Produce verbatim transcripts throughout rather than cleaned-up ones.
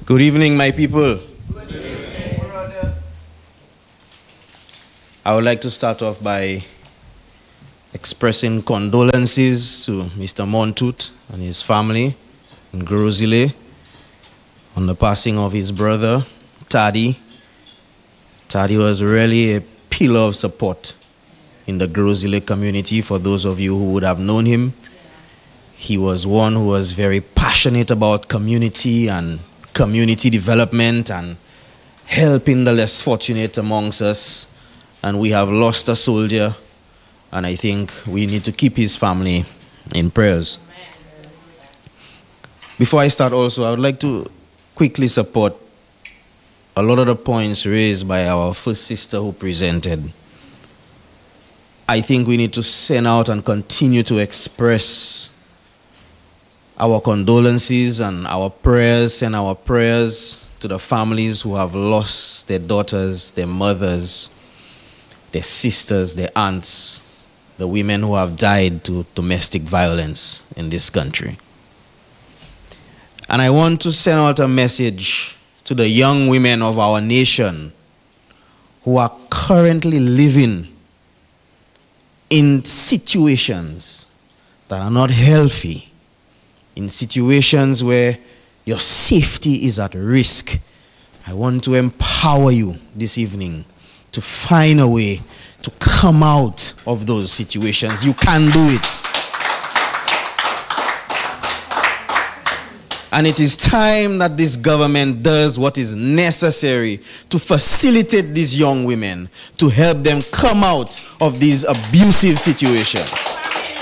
Good evening, my people. Good evening. I would like to start off by expressing condolences to Mister Montut and his family in Grozile on the passing of his brother, Tadi. Tadi was really a pillar of support in the Grozile community. For those of you who would have known him, he was one who was very passionate about community and community development and helping the less fortunate amongst us. And we have lost a soldier, and I think we need to keep his family in prayers. Before I start also, I would like to quickly support a lot of the points raised by our first sister who presented. I think we need to send out and continue to express our condolences and our prayers and our prayers to the families who have lost their daughters, their mothers, their sisters, their aunts, the women who have died to domestic violence in this country. And I want to send out a message to the young women of our nation who are currently living in situations that are not healthy, in situations where your safety is at risk. I want to empower you this evening to find a way to come out of those situations. You can do it. And it is time that this government does what is necessary to facilitate these young women, to help them come out of these abusive situations.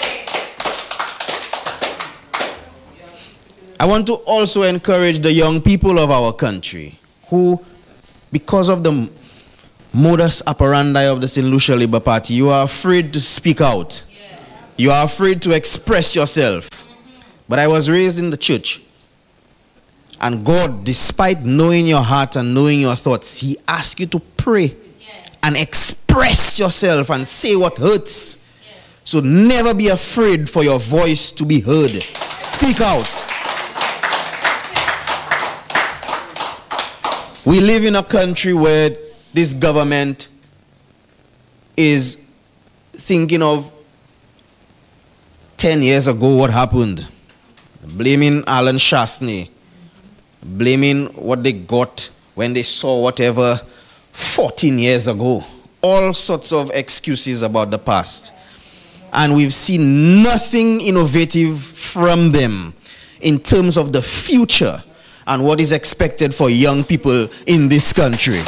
I want to also encourage the young people of our country who, because of the modus operandi of the Saint Lucia Labour Party, you are afraid to speak out. Yeah. You are afraid to express yourself. Mm-hmm. But I was raised in the church. And God, despite knowing your heart and knowing your thoughts, He asks you to pray yeah. and express yourself and say what hurts. Yeah. So never be afraid for your voice to be heard. Speak out. We live in a country where this government is thinking of ten years ago what happened. Blaming Alan Shastney. Blaming what they got when they saw whatever fourteen years ago. All sorts of excuses about the past. And we've seen nothing innovative from them in terms of the future and what is expected for young people in this country.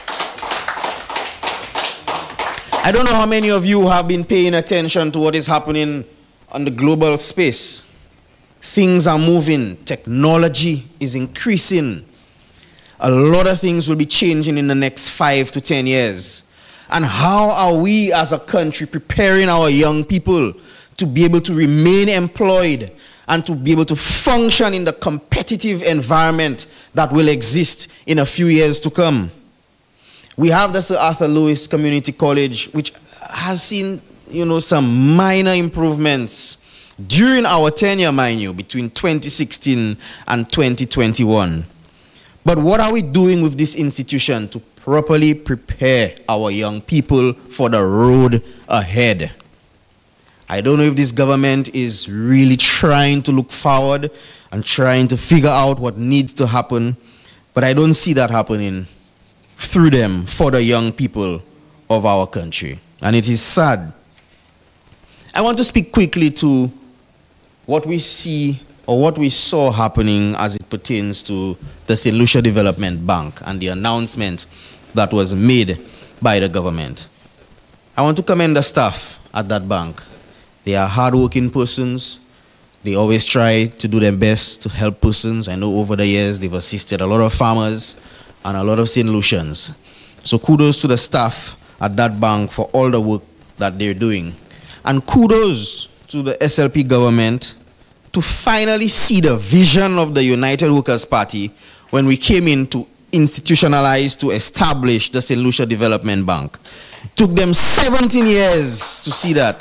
I don't know how many of you have been paying attention to what is happening on the global space. Things are moving. Technology is increasing. A lot of things will be changing in the next five to ten years. And how are we as a country preparing our young people to be able to remain employed and to be able to function in the competitive environment that will exist in a few years to come? We have the Sir Arthur Lewis Community College, which has seen, you know, some minor improvements during our tenure, mind you, between twenty sixteen and twenty twenty-one. But what are we doing with this institution to properly prepare our young people for the road ahead? I don't know if this government is really trying to look forward and trying to figure out what needs to happen, but I don't see that happening through them for the young people of our country. And it is sad. I want to speak quickly to what we see or what we saw happening as it pertains to the Saint Lucia Development Bank and the announcement that was made by the government. I want to commend the staff at that bank. They are hardworking persons. They always try to do their best to help persons. I know over the years they've assisted a lot of farmers and a lot of Saint Lucians. So kudos to the staff at that bank for all the work that they're doing. And kudos to the S L P government to finally see the vision of the United Workers' Party when we came in to institutionalize, to establish the Saint Lucia Development Bank. It took them seventeen years to see that.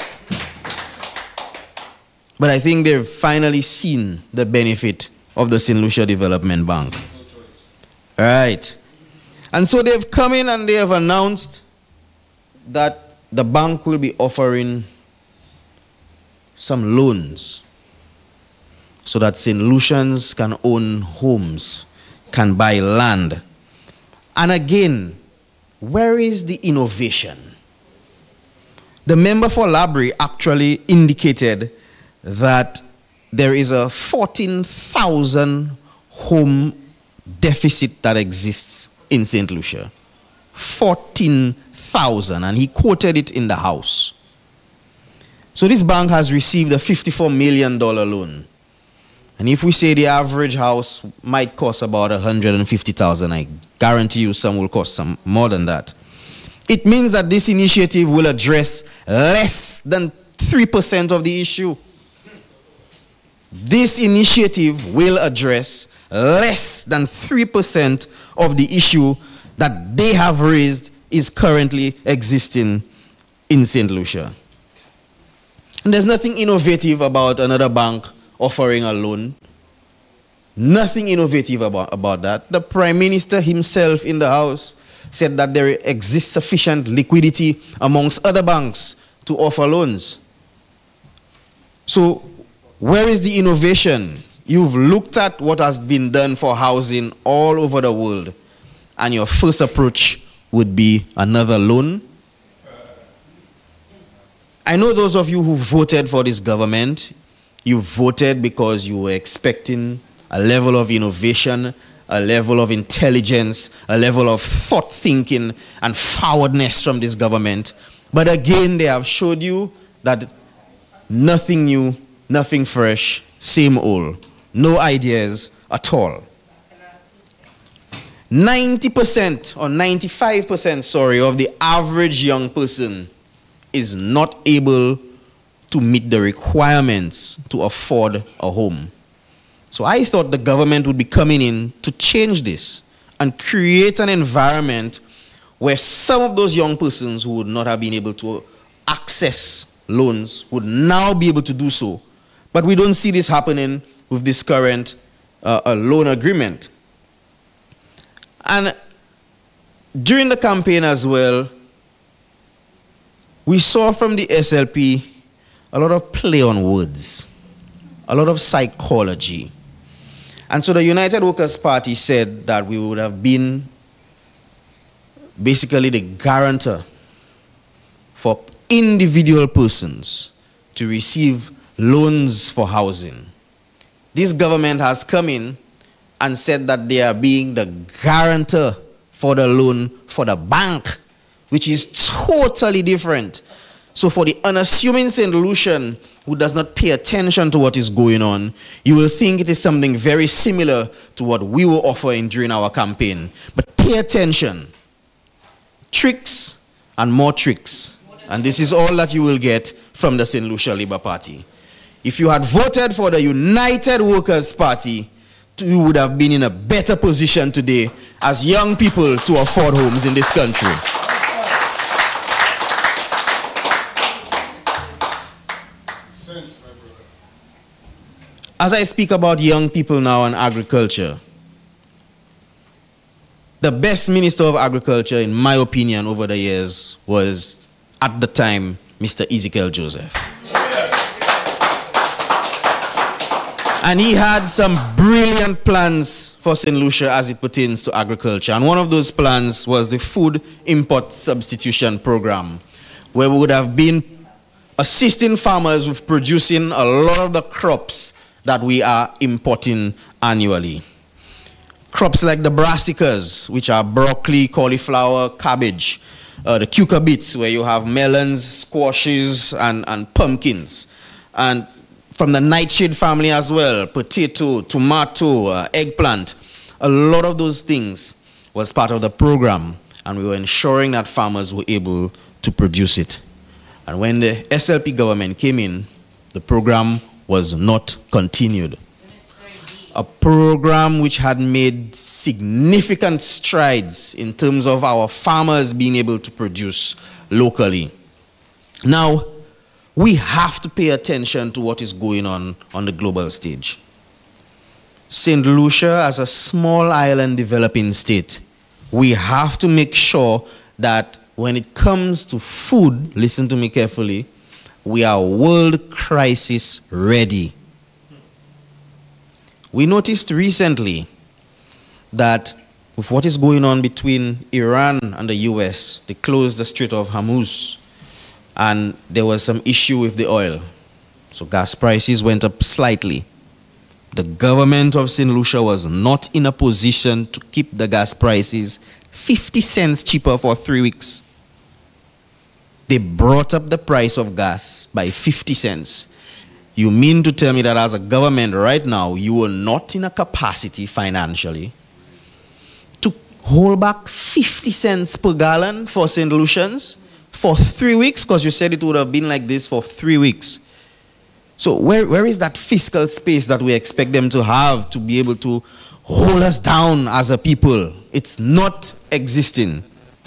But I think they've finally seen the benefit of the Saint Lucia Development Bank. Right. And so they've come in and they have announced that the bank will be offering some loans so that Saint Lucians can own homes, can buy land. And again, where is the innovation? The member for Labrie actually indicated that there is a fourteen thousand home deficit that exists in Saint Lucia. fourteen thousand, and he quoted it in the House. So this bank has received a fifty-four million dollars loan. And if we say the average house might cost about one hundred fifty thousand dollars, I guarantee you some will cost some more than that. It means that this initiative will address less than three percent of the issue. This initiative will address less than three percent of the issue that they have raised is currently existing in Saint Lucia. And there's nothing innovative about another bank offering a loan. Nothing innovative about, about that. The Prime Minister himself in the House said that there exists sufficient liquidity amongst other banks to offer loans. So, where is the innovation? You've looked at what has been done for housing all over the world, and your first approach would be another loan. I know those of you who voted for this government, you voted because you were expecting a level of innovation, a level of intelligence, a level of thought thinking and forwardness from this government. But again, they have showed you that nothing new, nothing fresh, same old, no ideas at all. ninety percent or ninety-five percent, sorry, of the average young person is not able to meet the requirements to afford a home. So I thought the government would be coming in to change this and create an environment where some of those young persons who would not have been able to access loans would now be able to do so. But we don't see this happening with this current uh, a loan agreement. And during the campaign as well, we saw from the S L P a lot of play on words, a lot of psychology. And so the United Workers' Party said that we would have been basically the guarantor for individual persons to receive loans for housing. This government has come in and said that they are being the guarantor for the loan for the bank, which is totally different. So for the unassuming Saint Lucian who does not pay attention to what is going on, you will think it is something very similar to what we were offering during our campaign. But pay attention. Tricks and more tricks. And this is all that you will get from the Saint Lucia Labour Party. If you had voted for the United Workers' Party, you would have been in a better position today as young people to afford homes in this country. As I speak about young people now and agriculture, the best Minister of Agriculture, in my opinion, over the years was, at the time, Mister Ezekiel Joseph. And he had some brilliant plans for Saint Lucia as it pertains to agriculture. And one of those plans was the Food Import Substitution Program, where we would have been assisting farmers with producing a lot of the crops that we are importing annually. Crops like the brassicas, which are broccoli, cauliflower, cabbage, uh, the cucurbits, where you have melons, squashes, and, and pumpkins. And from the nightshade family as well, potato, tomato, uh, eggplant. A lot of those things was part of the program, and we were ensuring that farmers were able to produce it. And when the S L P government came in, the program was not continued. A program which had made significant strides in terms of our farmers being able to produce locally. Now, we have to pay attention to what is going on on the global stage. Saint Lucia, as a small island developing state, we have to make sure that when it comes to food, listen to me carefully, we are world crisis ready. We noticed recently that with what is going on between Iran and the U S, they closed the Strait of Hormuz, and there was some issue with the oil. So gas prices went up slightly. The government of Saint Lucia was not in a position to keep the gas prices fifty cents cheaper for three weeks. They brought up the price of gas by fifty cents. You mean to tell me that as a government right now, you are not in a capacity financially to hold back fifty cents per gallon for Saint Lucians for three weeks? Because you said it would have been like this for three weeks. So where, where is that fiscal space that we expect them to have to be able to hold us down as a people? It's not existing.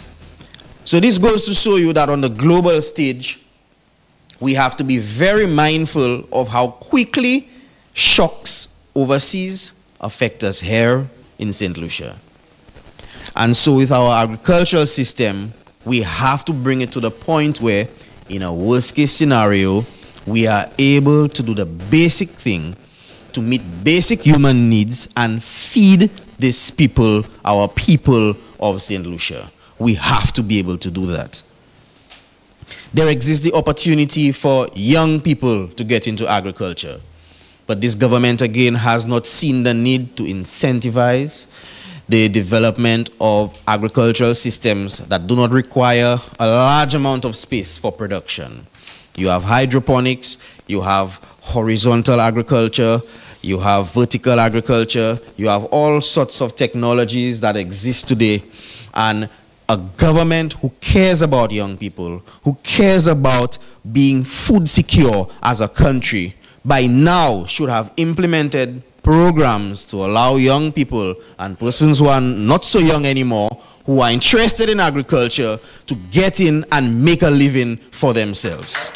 So this goes to show you that on the global stage, we have to be very mindful of how quickly shocks overseas affect us here in Saint Lucia. And so with our agricultural system, we have to bring it to the point where, in a worst case scenario, we are able to do the basic thing to meet basic human needs and feed these people, our people of Saint Lucia. We have to be able to do that. There exists the opportunity for young people to get into agriculture. But this government, again, has not seen the need to incentivize the development of agricultural systems that do not require a large amount of space for production. You have hydroponics, you have horizontal agriculture, you have vertical agriculture, you have all sorts of technologies that exist today. And a government who cares about young people, who cares about being food secure as a country, by now should have implemented programs to allow young people and persons who are not so young anymore, who are interested in agriculture, to get in and make a living for themselves.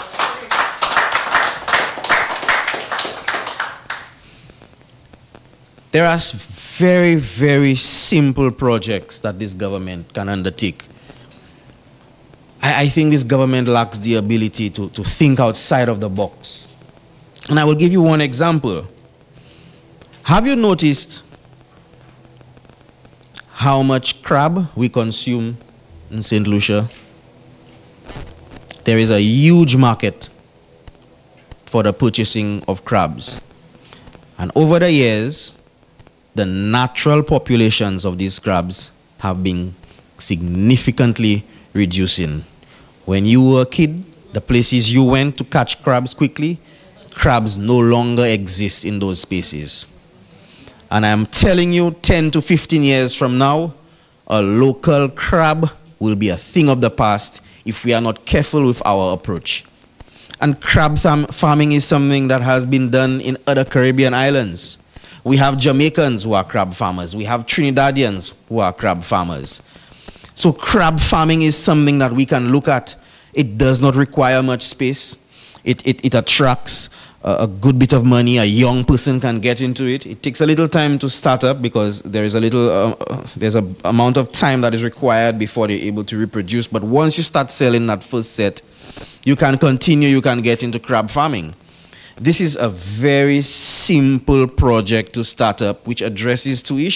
There are very, very simple projects that this government can undertake. I, I think this government lacks the ability to, to think outside of the box. And I will give you one example. Have you noticed how much crab we consume in Saint Lucia? There is a huge market for the purchasing of crabs. And over the years, the natural populations of these crabs have been significantly reducing. When you were a kid, the places you went to catch crabs quickly, crabs no longer exist in those spaces. And I'm telling you, ten to fifteen years from now, a local crab will be a thing of the past if we are not careful with our approach. And crab farm farming is something that has been done in other Caribbean islands. We have Jamaicans who are crab farmers. We have Trinidadians who are crab farmers. So crab farming is something that we can look at. It does not require much space. It, it, it attracts a, a good bit of money. A young person can get into it. It takes a little time to start up because there is a little, uh, there's a amount of time that is required before they're able to reproduce. But once you start selling that first set, you can continue, you can get into crab farming. This is a very simple project to start up which addresses two issues.